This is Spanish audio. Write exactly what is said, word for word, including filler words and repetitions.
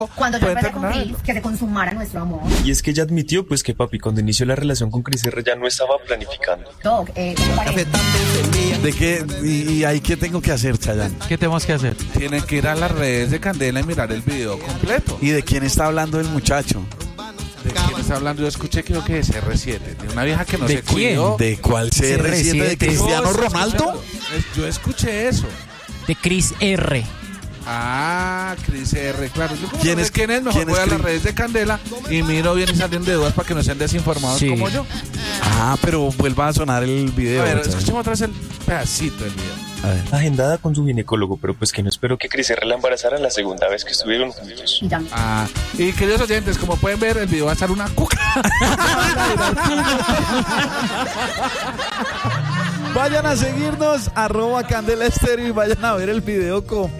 Cuando yo empecé con Cris, que se consumara nuestro amor. Y es que ella admitió, pues, que papi, cuando inició la relación con Cris R ya no estaba planificando. Doc, eh, ¿qué te parece? ¿De qué? Y, y ahí qué tengo que hacer, Chayanne? ¿Qué tenemos que hacer? Tienen que ir a las redes de Candela y mirar el video completo. ¿Y de quién está hablando el muchacho? ¿De quién está hablando? Yo escuché, creo que de C R siete, de una vieja que no ¿De se quién? cuidó. ¿De cuál C R siete? ¿De Cristiano Yo Ronaldo? escuché- Yo escuché eso. De Cris R. Ah, Cris R, claro. Yo como ¿Quién no sé es- quién es, mejor quién es voy a las Cris? redes de Candela y miro bien y salen de dudas para que no sean desinformados Sí. como yo. Ah, pero vuelva a sonar el video. A ver, Chayanne. escuchemos otra vez el pedacito del video. A ver. Agendada con su ginecólogo, pero pues que no esperó que Cris R la embarazara la segunda vez que estuvieron juntos. Y ya- Ah, y queridos oyentes, como pueden ver, el video va a estar una cuca. Vayan a seguirnos, arroba Candela Estéreo, y vayan a ver el video completo.